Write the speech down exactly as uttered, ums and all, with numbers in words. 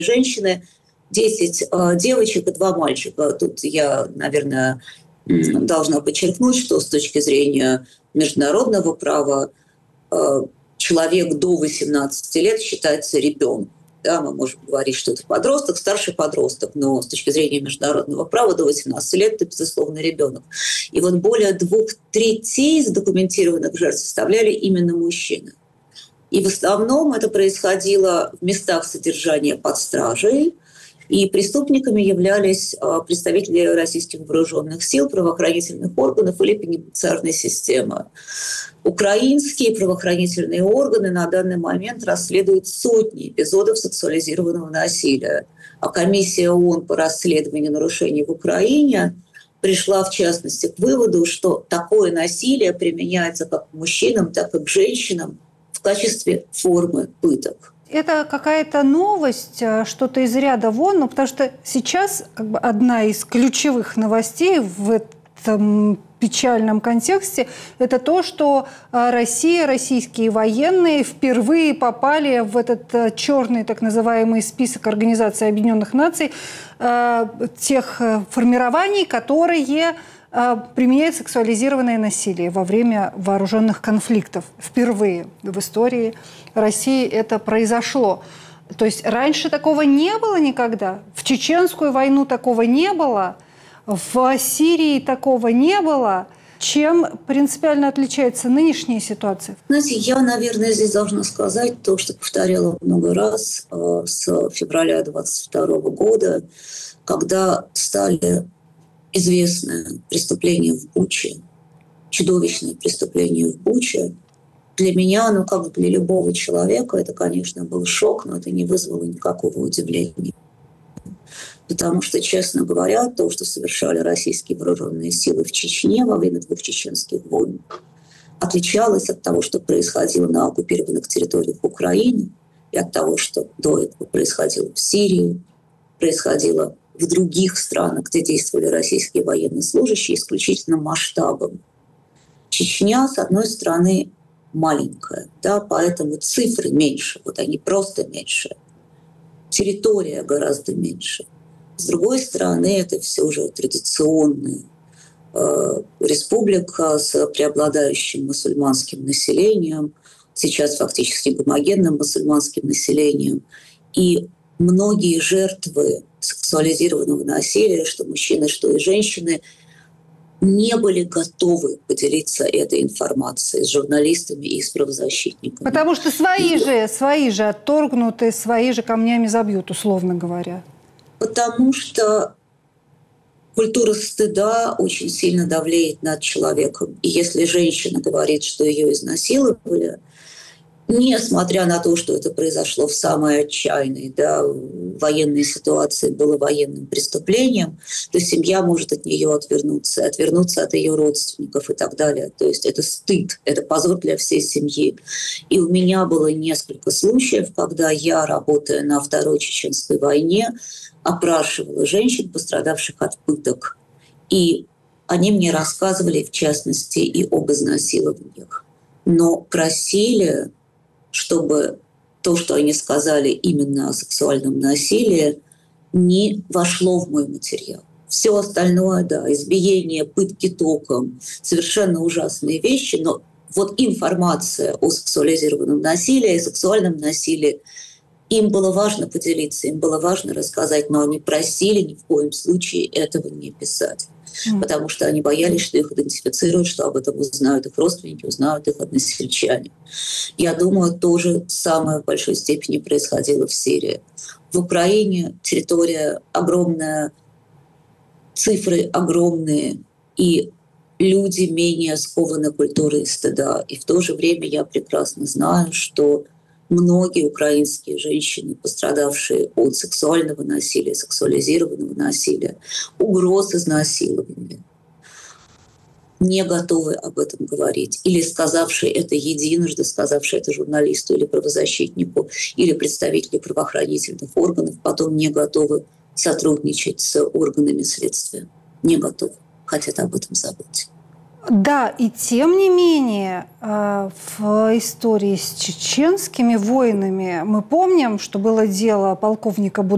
женщины, десять э, девочек и два мальчика. Тут я, наверное, должна подчеркнуть, что с точки зрения международного права э, человек до восемнадцати лет считается ребенком. Да, мы можем говорить, что это подросток, старший подросток, но с точки зрения международного права до восемнадцати лет это, безусловно, ребенок. И вот более двух третей задокументированных жертв составляли именно мужчины. И в основном это происходило в местах содержания под стражей, и преступниками являлись представители российских вооруженных сил, правоохранительных органов или пенитенциарной системы. Украинские правоохранительные органы на данный момент расследуют сотни эпизодов сексуализированного насилия. А комиссия ООН по расследованию нарушений в Украине пришла, в частности, к выводу, что такое насилие применяется как к мужчинам, так и к женщинам в качестве формы пыток. Это какая-то новость, что-то из ряда вон, ну, потому что сейчас как бы одна из ключевых новостей в этом печальном контексте – это то, что Россия, российские военные впервые попали в этот черный так называемый список Организации Объединенных Наций тех формирований, которые применяют сексуализированное насилие во время вооруженных конфликтов. Впервые в истории России это произошло. То есть раньше такого не было никогда. В Чеченскую войну такого не было. В Сирии такого не было. Чем принципиально отличается нынешняя ситуация? Знаете, я, наверное, здесь должна сказать то, что повторяла много раз с февраля двадцать второго года, когда стали известное преступление в Буче, чудовищное преступление в Буче. Для меня, ну как для любого человека, это, конечно, был шок, но это не вызвало никакого удивления. Потому что, честно говоря, то, что совершали российские вооруженные силы в Чечне во время двух чеченских войн, отличалось от того, что происходило на оккупированных территориях Украины, и от того, что до этого происходило в Сирии, происходило в других странах, где действовали российские военнослужащие, исключительно масштабом. Чечня, с одной стороны, маленькая, да, поэтому цифры меньше, вот они просто меньше. Территория гораздо меньше. С другой стороны, это все же традиционная э, республика с преобладающим мусульманским населением, сейчас фактически гомогенным мусульманским населением. И многие жертвы сексуализированного насилия, что мужчины, что и женщины, не были готовы поделиться этой информацией с журналистами и с правозащитниками. Потому что свои же, свои же отторгнуты, свои же камнями забьют, условно говоря. Потому что культура стыда очень сильно давлеет над человеком. И если женщина говорит, что ее изнасиловали, несмотря на то, что это произошло в самой отчаянной, да, военной ситуации, было военным преступлением, то семья может от нее отвернуться, отвернуться от ее родственников и так далее. То есть это стыд, это позор для всей семьи. И у меня было несколько случаев, когда я, работая на Второй Чеченской войне, опрашивала женщин, пострадавших от пыток. И они мне рассказывали, в частности, и об изнасилованиях. Но просили, чтобы то, что они сказали именно о сексуальном насилии, не вошло в мой материал. Все остальное, да, избиение, пытки током, совершенно ужасные вещи, но вот информация о сексуализированном насилии, о сексуальном насилии, им было важно поделиться, им было важно рассказать, но они просили ни в коем случае этого не писать. Mm. Потому что они боялись, что их идентифицируют, что об этом узнают их родственники, узнают их односельчане. Я думаю, тоже самое в большой степени происходило в Сирии. В Украине территория огромная, цифры огромные, и люди менее скованы культурой стыда. И в то же время я прекрасно знаю, что многие украинские женщины, пострадавшие от сексуального насилия, сексуализированного насилия, угроз изнасилования, не готовы об этом говорить. Или сказавшие это единожды, сказавшие это журналисту или правозащитнику, или представителю правоохранительных органов, потом не готовы сотрудничать с органами следствия. Не готовы. Хотят об этом забыть. Да, и тем не менее в истории с чеченскими войнами мы помним, что было дело полковника Буданова,